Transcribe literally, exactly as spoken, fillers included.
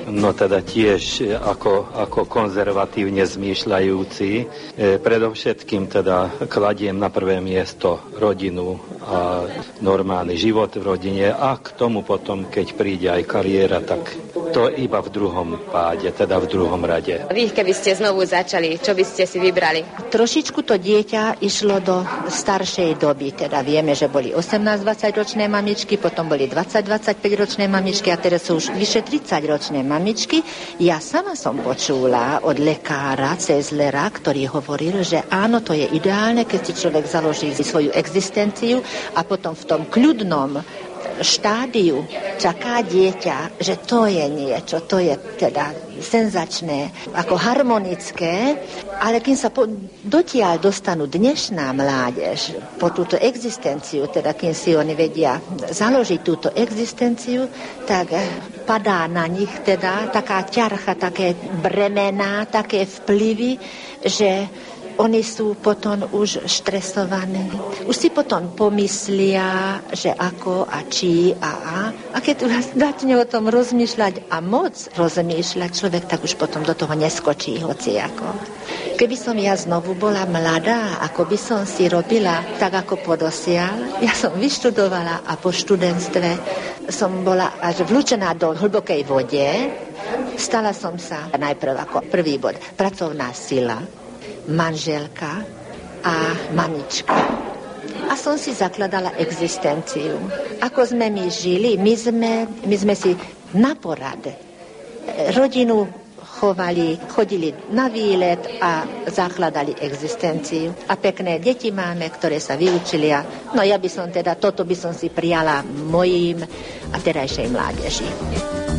No teda tiež ako, ako konzervatívne zmýšľajúci. E, predovšetkým teda kladiem na prvé miesto rodinu a normálny život v rodine a k tomu potom, keď príde aj kariéra, tak to iba v druhom páde, teda v druhom rade. Vy, keby ste znovu začali, čo by ste si vybrali? Trošičku to dieťa išlo do staršej doby, teda vieme, že boli osemnásť dvadsať ročné mamičky, potom boli dvadsať dvadsaťpäť ročné mamičky a teraz sú už vyše tridsať ročné mamičky. Ja sama som počula od lekára Cezlera, ktorý hovoril, že áno, to je ideálne, keď si človek založí svoju existenciu a potom v tom kľudnom štádiu čaká dieťa, že to je niečo, to je teda senzačné, ako harmonické, ale kým sa po, dotiaľ dostanú dnešná mládež po túto existenciu, teda kým si oni vedia založiť túto existenciu, tak padá na nich teda taká ťarcha, také bremená, také vplyvy, že oni sú potom už štresovaní. Už si potom pomyslia, že ako a či a a. A keď začne o tom rozmýšľať a moc rozmýšľať človek, tak už potom do toho neskočí hociako. Keby som ja znovu bola mladá, ako by som si robila tak ako podosiaľ, ja som vyštudovala a po študentstve som bola až vlúčená do hlbokej vode. Stala som sa najprv ako prvý bod pracovná sila, manželka a mamička. A som si zakladala existenciu. Ako sme my žili, my sme, my sme si na porad rodinu chovali, chodili na výlet a zakladali existenciu. A pekné deti máme, ktoré sa vyučili. A, no ja by som teda, toto by som si prijala mojím a terajšej mládeži.